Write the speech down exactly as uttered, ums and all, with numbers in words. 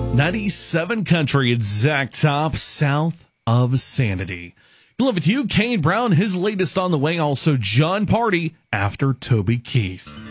ninety-seven Country, exact top south of Sanity. Love it to you, Kane Brown, his latest on the way. Also, John Party after Toby Keith.